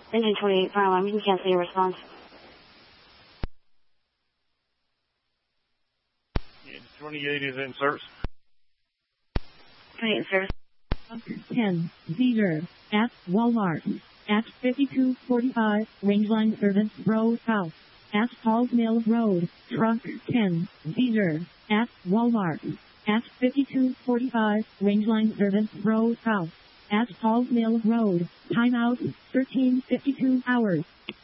Engine 28, fire alarm. You can cancel your response. Engine 28 is in service. 28 in service. 10, Cedar, at Walmart, at 5245, Rangeline Service Road House, at Halls Mills Road, truck 10, Cedar, at Walmart, at 5245, Rangeline Service Road House, at Halls Mills Road, timeout, 13:52 hours.